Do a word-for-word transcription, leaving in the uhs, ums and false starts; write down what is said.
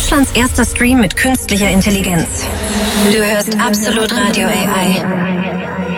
Deutschlands erster Stream mit künstlicher Intelligenz. Du hörst Absolut Radio A I.